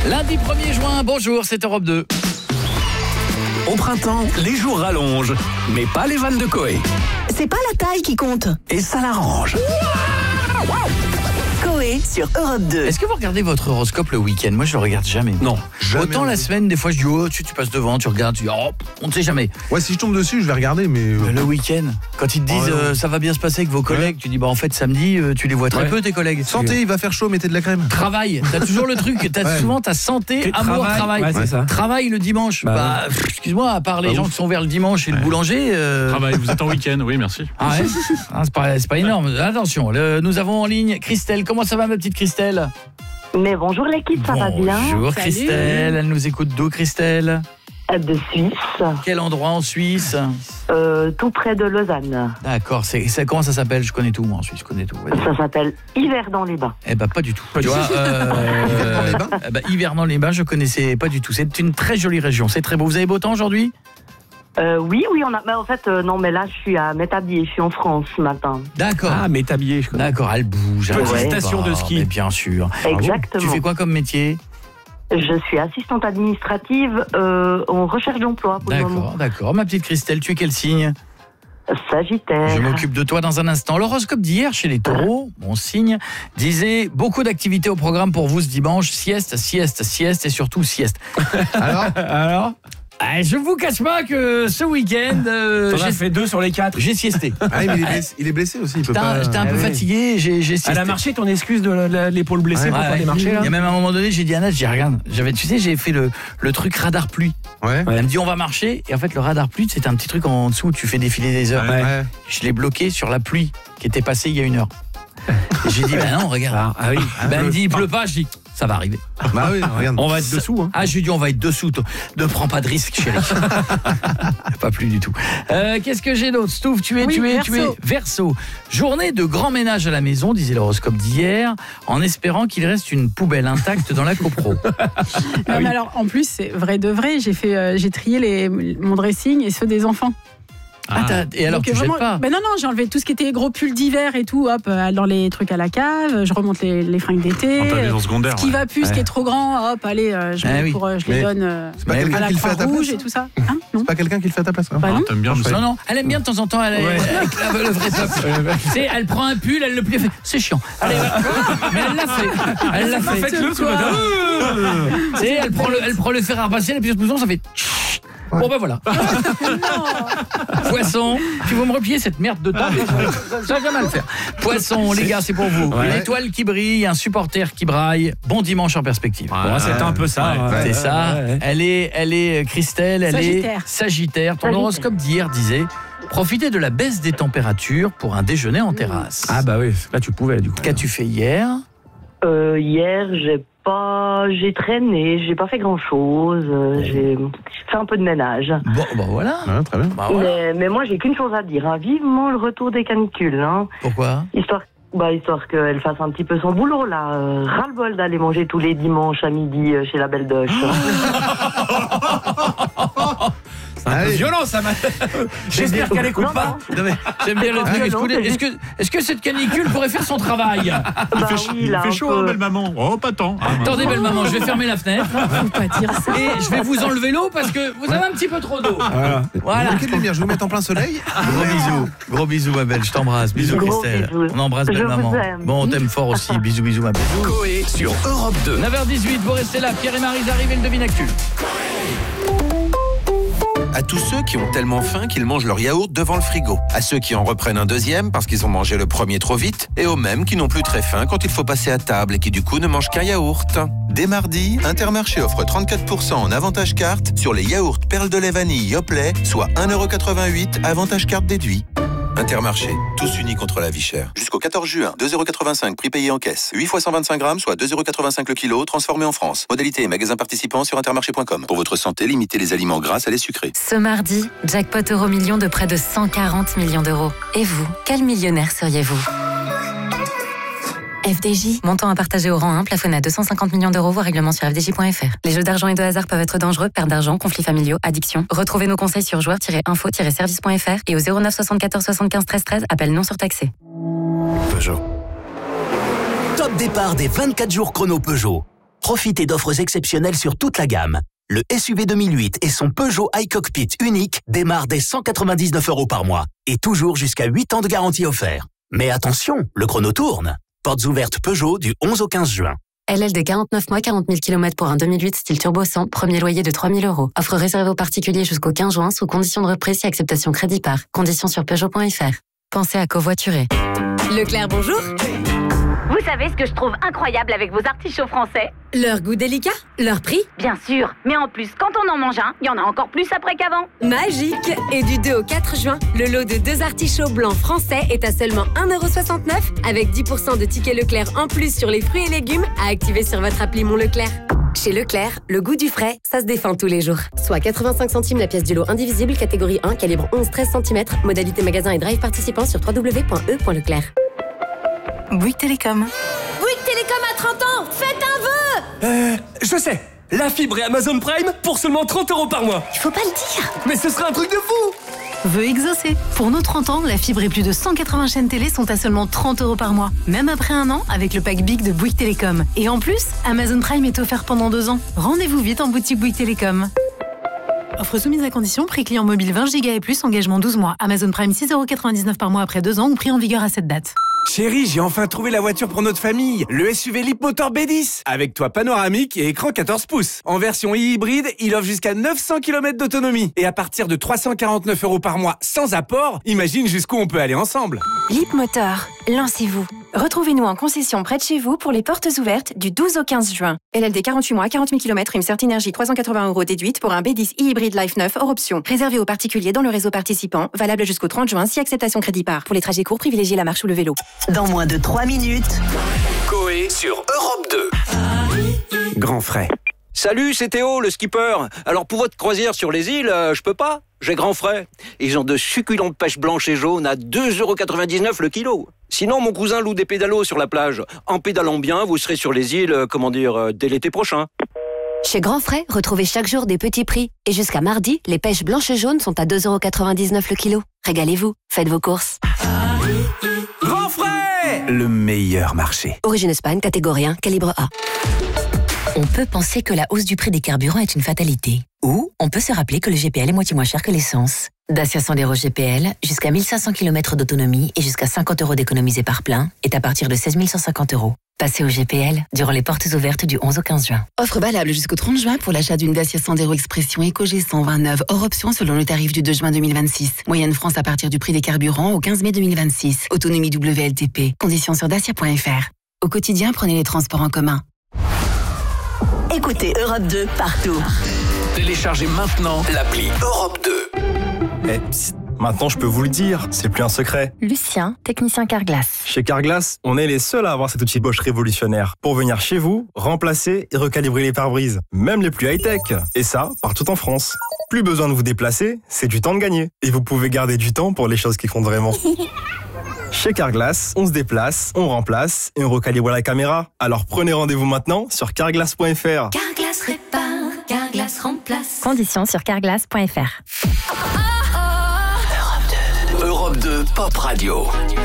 Lundi 1er juin, bonjour, c'est Europe 2. Au printemps, les jours rallongent, mais pas les vannes de Coé. C'est pas la taille qui compte. Et ça l'arrange. Coé sur Europe 2. Est-ce que vous regardez votre horoscope le week-end? Moi, je le regarde jamais. Non, jamais. Autant la semaine, des fois, je dis, oh, tu passes devant, tu regardes, tu dis, oh, on ne sait jamais. Ouais, si je tombe dessus, je vais regarder, mais... Le week-end, quand ils te disent, ça va bien se passer avec vos collègues, tu dis, bah en fait, samedi, tu les vois très peu, tes collègues. Santé, il va faire chaud, mettez de la crème. Travail, t'as toujours le truc, souvent ta santé, amour, travail. Ouais, c'est ça. Travail le dimanche, excuse-moi, à part les gens qui sont vers le dimanche et le boulanger... Travail, vous êtes en week-end, oui, merci. Ah ouais c'est pas énorme. Attention, nous avons en ligne Christelle. Comment ça va, ma petite Christelle? Mais bonjour l'équipe, ça va bien? Bonjour Christelle, elle nous écoute d'où, Christelle? De Suisse. Quel endroit en Suisse? Tout près de Lausanne. D'accord, comment ça s'appelle? Je connais tout, moi en Suisse, je connais tout. Ça s'appelle Yverdon-les-Bains. Eh ben pas du tout. Tu vois, Yverdon-les-Bains, je connaissais pas du tout. C'est une très jolie région, c'est très beau. Vous avez beau temps aujourd'hui? Oui, on a. Mais en fait, non, mais là, je suis à Métabier, je suis en France ce matin. D'accord. Ah, Métabier, je connais. D'accord, elle bouge. Petite station de ski. Mais bien sûr. Exactement. Tu fais quoi comme métier? Je suis assistante administrative en recherche d'emploi pour le moment. D'accord. Ma petite Christelle, tu es quel signe? Sagittaire. Je m'occupe de toi dans un instant. L'horoscope d'hier chez les taureaux, mon signe, disait beaucoup d'activités au programme pour vous ce dimanche. Sieste et surtout sieste. Alors je vous cache pas que ce week-end, j'ai fait 2 sur les 4. J'ai siesté. Ah, mais il est blessé aussi. J'étais un peu fatigué, j'ai siesté. Elle a marché ton excuse de l'épaule blessée pour pas démarcher là. Il y a même un moment donné, j'ai dit à Anna, regarde, j'ai fait le truc radar pluie. Ouais. Elle me dit on va marcher et en fait le radar pluie c'est un petit truc en dessous où tu fais défiler des heures. Ouais. Je l'ai bloqué sur la pluie qui était passée il y a 1 heure. Et j'ai dit non regarde. Elle me dit il pleut pas, je dis ça va arriver. Bah oui, regarde. On va être dessous. Hein. Ah, je lui dis on va être dessous. Ne prends pas de risque, chérie. Pas plus du tout. Qu'est-ce que j'ai d'autre? Stouff, tu es Verseau. Journée de grand ménage à la maison, disait l'horoscope d'hier, en espérant qu'il reste une poubelle intacte dans la copro. Mais alors, en plus, c'est vrai de vrai. J'ai trié mon dressing et ceux des enfants. Et alors donc, tu jettes pas? Non, j'ai enlevé tout ce qui était gros pulls d'hiver et tout, hop, dans les trucs à la cave, je remonte les fringues d'été. Un peu maison secondaire. Ce qui va plus, ce qui est trop grand, hop, allez, je les donne c'est pas quelqu'un à la qui le fait à ta Croix-Rouge place, et tout ça. C'est pas quelqu'un qui le fait à ta place. Bah non. T'aimes bien Non, elle aime bien de temps en temps, elle avec le vrai peuple. Tu sais, elle prend un pull, elle le plie, elle fait, c'est chiant. Allez, mais elle l'a fait. Faites-le, Tu sais, elle prend le fer à repasser, la pièce blouson, ça fait... Bon ben voilà. Poisson, tu vas me replier cette merde de table. Ça va jamais le faire. Poisson, les gars, c'est pour vous. Une étoile qui brille, un supporter qui braille. Bon dimanche en perspective. Bon, c'est un peu ça. C'est ça. Elle est Christelle, elle est Sagittaire. Ton horoscope d'hier disait profitez de la baisse des températures pour un déjeuner en terrasse. Ah bah oui, là tu pouvais du coup. Qu'as-tu fait hier? Hier, j'ai traîné, j'ai pas fait grand-chose, j'ai fait un peu de ménage. Bon, voilà. Très bien. Mais moi, j'ai qu'une chose à dire, vivement le retour des canicules. Pourquoi? Histoire qu'elle fasse un petit peu son boulot, là. Ras-le-bol d'aller manger tous les dimanches à midi chez la Belle Doche. C'est un peu violent ça, j'espère qu'elle écoute pas. J'aime bien le truc. Est-ce que cette canicule pourrait faire son travail? Il fait chaud, belle maman. Oh, pas tant. Attendez, belle maman, je vais fermer la fenêtre. Faut pas dire ça. Et je vais vous enlever l'eau parce que vous avez un petit peu trop d'eau. Voilà. Quelle lumière, je vais vous mettre en plein soleil. Gros bisous ma belle, je t'embrasse. Bisous Christelle. On embrasse belle maman. Bon, on t'aime fort aussi. Bisous ma belle. Coé sur Europe 2. 9h18, vous restez là. Pierre et Marie arrivent et le Devine Actu. À tous ceux qui ont tellement faim qu'ils mangent leur yaourt devant le frigo. À ceux qui en reprennent un deuxième parce qu'ils ont mangé le premier trop vite. Et aux mêmes qui n'ont plus très faim quand il faut passer à table et qui du coup ne mangent qu'un yaourt. Dès mardi, Intermarché offre 34% en avantage carte sur les yaourts perles de lait vanille Yoplait, soit 1,88€ avantage carte déduit. Intermarché, tous unis contre la vie chère. Jusqu'au 14 juin, 2,85€ prix payé en caisse. 8 fois 125 grammes, soit 2,85€ le kilo, transformé en France. Modalité et magasins participants sur intermarché.com. Pour votre santé, limitez les aliments gras à les sucrés. Ce mardi, jackpot Euromillions de près de 140 millions d'euros. Et vous, quel millionnaire seriez-vous ? FDJ, montant à partager au rang 1, plafonné à 250 millions d'euros, voire règlement sur fdj.fr. Les jeux d'argent et de hasard peuvent être dangereux, perte d'argent, conflits familiaux, addiction. Retrouvez nos conseils sur joueurs-info-service.fr et au 09 74 75 13 13, appel non surtaxé. Peugeot. Top départ des 24 jours chrono Peugeot. Profitez d'offres exceptionnelles sur toute la gamme. Le SUV 2008 et son Peugeot iCockpit unique démarrent dès 199 € par mois et toujours jusqu'à 8 ans de garantie offert. Mais attention, le chrono tourne. Portes ouvertes Peugeot du 11 au 15 juin. LL de 49 mois, 40 000 km pour un 2008 style turbo 100, premier loyer de 3 000 €. Offre réservée aux particuliers jusqu'au 15 juin sous condition de reprise et acceptation crédit par. Conditions sur Peugeot.fr. Pensez à covoiturer. Leclerc, bonjour. Vous savez ce que je trouve incroyable avec vos artichauts français? Leur goût délicat, leur prix. Bien sûr, mais en plus, quand on en mange un, il y en a encore plus après qu'avant. Magique. Et du 2 au 4 juin, le lot de 2 artichauts blancs français est à seulement 1,69 € avec 10% de tickets Leclerc en plus sur les fruits et légumes à activer sur votre appli Mon Leclerc. Chez Leclerc, le goût du frais, ça se défend tous les jours. Soit 85 centimes la pièce du lot indivisible, catégorie 1, calibre 11-13 cm, modalité magasin et drive participant sur www.e.leclerc. Bouygues Télécom. Bouygues Télécom à 30 ans, faites un vœu. Je sais. La fibre et Amazon Prime pour seulement 30 € par mois. Il faut pas le dire. Mais ce serait un truc de fou. Vœu exaucé. Pour nos 30 ans, la fibre et plus de 180 chaînes télé sont à seulement 30 € par mois. Même après un an, avec le pack Big de Bouygues Télécom. Et en plus, Amazon Prime est offert pendant 2 ans. Rendez-vous vite en boutique Bouygues Télécom. Offre soumise à condition, prix client mobile 20 Go et plus, engagement 12 mois. Amazon Prime 6,99 € par mois après 2 ans ou prix en vigueur à cette date. Chérie, j'ai enfin trouvé la voiture pour notre famille. Le SUV Leapmotor B10. Avec toit panoramique et écran 14 pouces. En version hybride, il offre jusqu'à 900 km d'autonomie. Et à partir de 349 € par mois sans apport, imagine jusqu'où on peut aller ensemble. Leapmotor, lancez-vous. Retrouvez-nous en concession près de chez vous pour les portes ouvertes du 12 au 15 juin. LLD 48 mois, 40 000 km, prime Certinergie 380 € déduite pour un B10 hybride Life 9 hors option. Réservé aux particuliers dans le réseau participant, valable jusqu'au 30 juin si acceptation crédit par. Pour les trajets courts, privilégiez la marche ou le vélo. Dans moins de 3 minutes. Coé sur Europe 2. Grand frais. Salut, c'est Théo, le skipper. Alors pour votre croisière sur les îles, je peux pas. J'ai grand frais. Ils ont de succulentes pêches blanches et jaunes à 2,99 € le kilo. Sinon, mon cousin loue des pédalos sur la plage. En pédalant bien, vous serez sur les îles, dès l'été prochain. Chez Grand Frais, retrouvez chaque jour des petits prix. Et jusqu'à mardi, les pêches blanches et jaunes sont à 2,99 € le kilo. Régalez-vous, faites vos courses. Grand frais, le meilleur marché. Origine Espagne, catégorie 1, calibre A. On peut penser que la hausse du prix des carburants est une fatalité. Ou on peut se rappeler que le GPL est moitié moins cher que l'essence. Dacia Sandero GPL, jusqu'à 1500 km d'autonomie et jusqu'à 50 € d'économisés par plein, est à partir de 16 150 €. Passez au GPL durant les portes ouvertes du 11 au 15 juin. Offre valable jusqu'au 30 juin pour l'achat d'une Dacia Sandero Expression EcoG 129 hors option selon le tarif du 2 juin 2026. Moyenne France à partir du prix des carburants au 15 mai 2026. Autonomie WLTP. Conditions sur dacia.fr. Au quotidien, prenez les transports en commun. Écoutez Europe 2 partout. Téléchargez maintenant l'appli Europe 2. Maintenant, je peux vous le dire, c'est plus un secret. Lucien, technicien Carglass. Chez Carglass, on est les seuls à avoir cet outil Bosch révolutionnaire pour venir chez vous, remplacer et recalibrer les pare-brises, même les plus high-tech. Et ça, partout en France. Plus besoin de vous déplacer, c'est du temps de gagner. Et vous pouvez garder du temps pour les choses qui comptent vraiment. Chez Carglass, on se déplace, on remplace et on recalibre la caméra. Alors prenez rendez-vous maintenant sur carglass.fr. Carglass répare, Carglass remplace. Conditions sur carglass.fr. Europe 2 Pop Radio.